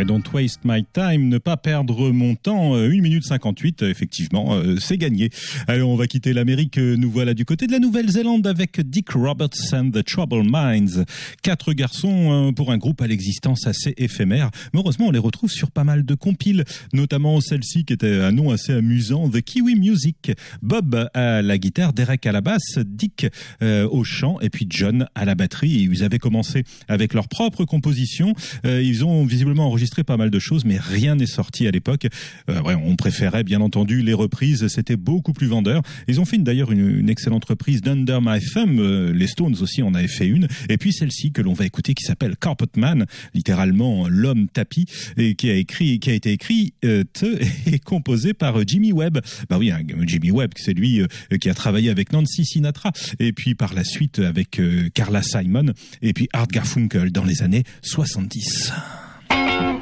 I Don't Waste My Time, ne pas perdre mon temps, 1 minute 58, effectivement, c'est gagné. Alors on va quitter l'Amérique, nous voilà du côté de la Nouvelle-Zélande avec Dick Roberts and the Troubled Minds. 4 garçons pour un groupe à l'existence assez éphémère, mais heureusement on les retrouve sur pas mal de compiles, notamment celle-ci qui était un nom assez amusant, The Kiwi Music. Bob à la guitare, Derek à la basse, Dick au chant et puis John à la batterie. Ils avaient commencé avec leur propre composition, ils ont visiblement enregistré pas mal de choses, mais rien n'est sorti à l'époque. On préférait bien entendu les reprises, c'était beaucoup plus vendeur. Ils ont fait d'ailleurs une excellente reprise d'Under My Thumb, les Stones aussi en avaient fait une, et puis celle-ci que l'on va écouter qui s'appelle Carpet Man, littéralement l'homme tapis, et qui a été écrit et composé par Jimmy Webb. Jimmy Webb, c'est lui qui a travaillé avec Nancy Sinatra, et puis par la suite avec Carla Simon, et puis Art Garfunkel dans les années 70.